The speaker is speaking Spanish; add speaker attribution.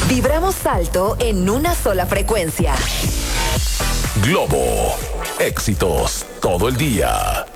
Speaker 1: Vibramos alto en una sola frecuencia.
Speaker 2: Globo. Éxitos todo el día.